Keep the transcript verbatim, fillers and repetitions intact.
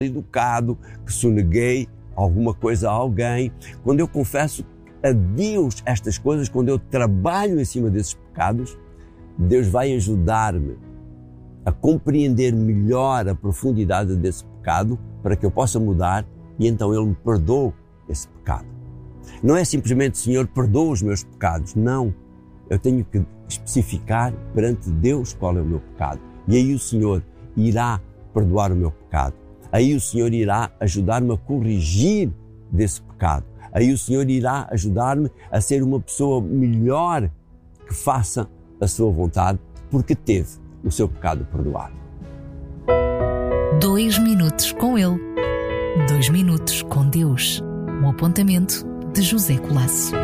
educado, que soneguei alguma coisa a alguém. Quando eu confesso a Deus estas coisas, quando eu trabalho em cima desses pecados, Deus vai ajudar-me a compreender melhor a profundidade desse pecado para que eu possa mudar e então Ele me perdoa esse pecado. Não é simplesmente, Senhor, perdoa os meus pecados. Não. Eu tenho que especificar perante Deus qual é o meu pecado. E aí o Senhor irá perdoar o meu pecado. Aí o Senhor irá ajudar-me a corrigir desse pecado. Aí o Senhor irá ajudar-me a ser uma pessoa melhor que faça a sua vontade, porque teve o seu pecado perdoado. Dois minutos com Ele. Dois minutos com Deus. Um apontamento de José Colasso.